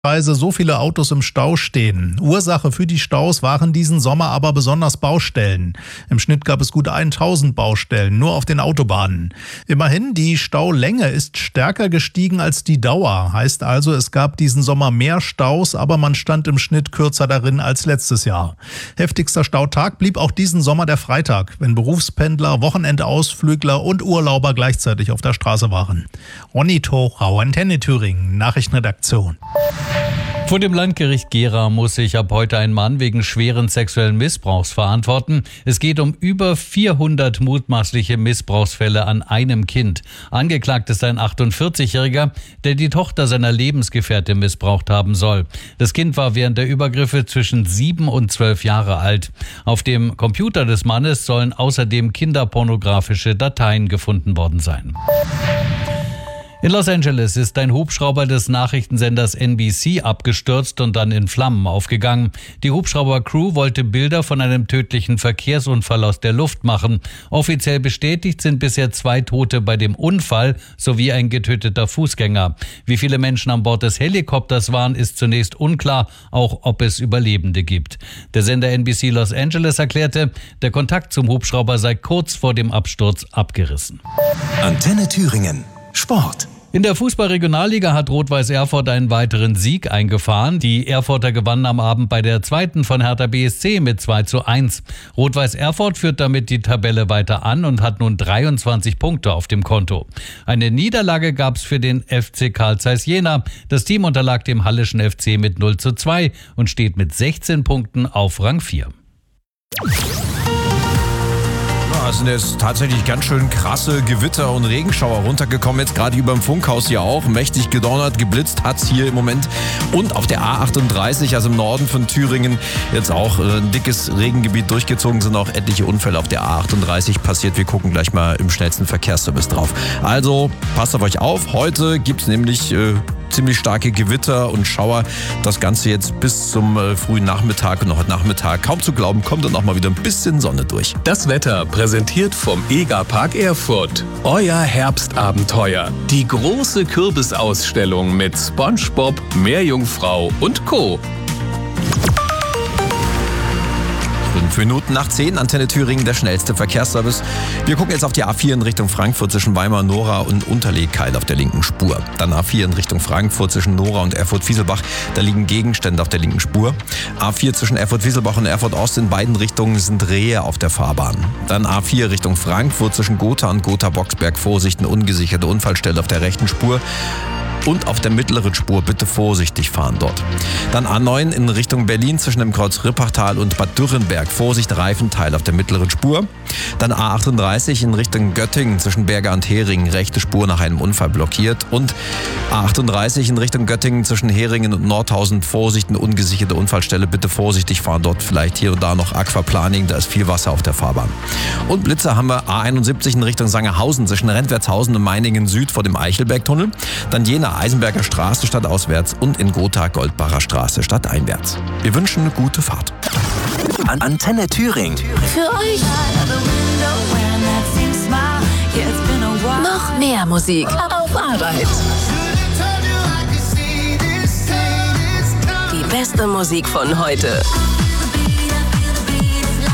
so viele Autos im Stau stehen. Ursache für die Staus waren diesen Sommer aber besonders Baustellen. Im Schnitt gab es gut 1000 Baustellen, nur auf den Autobahnen. Immerhin, die Staulänge ist stärker gestiegen als die Dauer. Heißt also, es gab diesen Sommer mehr Staus, aber man stand im Schnitt kürzer darin als letztes Jahr. Heftigster Stautag blieb auch diesen Sommer der Freitag, wenn Berufspendler, Wochenendausflügler und Urlauber gleichzeitig auf der Straße waren. Ronny Tochau, Antenne Thüringen, Nachrichtenredaktion. Vor dem Landgericht Gera muss sich ab heute ein Mann wegen schweren sexuellen Missbrauchs verantworten. Es geht um über 400 mutmaßliche Missbrauchsfälle an einem Kind. Angeklagt ist ein 48-Jähriger, der die Tochter seiner Lebensgefährtin missbraucht haben soll. Das Kind war während der Übergriffe zwischen 7 und 12 Jahre alt. Auf dem Computer des Mannes sollen außerdem kinderpornografische Dateien gefunden worden sein. In Los Angeles ist ein Hubschrauber des Nachrichtensenders NBC abgestürzt und dann in Flammen aufgegangen. Die Hubschrauber-Crew wollte Bilder von einem tödlichen Verkehrsunfall aus der Luft machen. Offiziell bestätigt sind bisher 2 Tote bei dem Unfall sowie ein getöteter Fußgänger. Wie viele Menschen an Bord des Helikopters waren, ist zunächst unklar, auch ob es Überlebende gibt. Der Sender NBC Los Angeles erklärte, der Kontakt zum Hubschrauber sei kurz vor dem Absturz abgerissen. Antenne Thüringen. Sport. In der Fußball-Regionalliga hat Rot-Weiß Erfurt einen weiteren Sieg eingefahren. Die Erfurter gewannen am Abend bei der zweiten von Hertha BSC mit 2:1. Rot-Weiß Erfurt führt damit die Tabelle weiter an und hat nun 23 Punkte auf dem Konto. Eine Niederlage gab es für den FC Carl Zeiss Jena. Das Team unterlag dem Halleschen FC mit 0:2 und steht mit 16 Punkten auf Rang 4. Es sind jetzt tatsächlich ganz schön krasse Gewitter und Regenschauer runtergekommen. Jetzt gerade über dem Funkhaus hier auch. Mächtig gedonnert, geblitzt hat es hier im Moment. Und auf der A38, also im Norden von Thüringen, jetzt auch ein dickes Regengebiet durchgezogen. Sind auch etliche Unfälle auf der A38 passiert. Wir gucken gleich mal im schnellsten Verkehrsservice drauf. Also passt auf euch auf. Heute gibt es nämlich ziemlich starke Gewitter und Schauer. Das Ganze jetzt bis zum frühen Nachmittag und noch heute Nachmittag. Kaum zu glauben, kommt dann auch mal wieder ein bisschen Sonne durch. Das Wetter präsentiert vom EGA-Park Erfurt. Euer Herbstabenteuer. Die große Kürbisausstellung mit SpongeBob, Meerjungfrau und Co. 5 Minuten nach 10, Antenne Thüringen, der schnellste Verkehrsservice. Wir gucken jetzt auf die A4 in Richtung Frankfurt zwischen Weimar, Nora und Unterlegkeil auf der linken Spur. Dann A4 in Richtung Frankfurt zwischen Nora und Erfurt-Wieselbach. Da liegen Gegenstände auf der linken Spur. A4 zwischen Erfurt-Wieselbach und Erfurt-Ost in beiden Richtungen sind Rehe auf der Fahrbahn. Dann A4 Richtung Frankfurt zwischen Gotha und Gotha-Boxberg. Vorsicht, eine ungesicherte Unfallstelle auf der rechten Spur. Und auf der mittleren Spur bitte vorsichtig fahren dort. Dann A9 in Richtung Berlin zwischen dem Kreuz Rippachtal und Bad Dürrenberg. Vorsicht, Reifenteil auf der mittleren Spur. Dann A38 in Richtung Göttingen zwischen Berger und Heringen. Rechte Spur nach einem Unfall blockiert. Und A38 in Richtung Göttingen zwischen Heringen und Nordhausen. Vorsicht, eine ungesicherte Unfallstelle. Bitte vorsichtig fahren dort. Vielleicht hier und da noch Aquaplaning. Da ist viel Wasser auf der Fahrbahn. Und Blitzer haben wir A71 in Richtung Sangerhausen zwischen Rentwertshausen und Meiningen Süd vor dem Eichelbergtunnel. Dann Jena Eisenberger Straße stadtauswärts und in Gotha Goldbacher Straße stadteinwärts. Wir wünschen eine gute Fahrt. Antenne Thüringen. Für euch. Noch mehr Musik auf Arbeit. Die beste Musik von heute.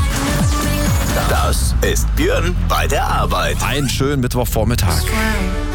Das ist Björn bei der Arbeit. Einen schönen Mittwochvormittag.